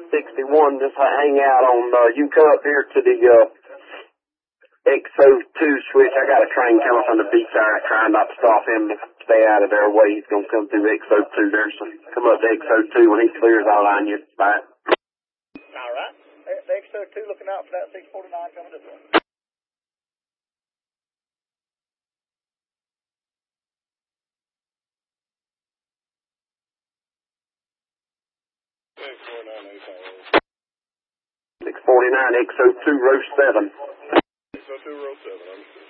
61, just hang out on, you come up here to the, XO2 switch. I got a train coming from the beach side, trying not to stop him to stay out of their way. He's going to come through XO2 there, so come up to XO2 when he clears, I'll line you back. All right. The XO2 looking out for that 649 coming this way. $649 XO2 row 7. XO2 row 7, understood.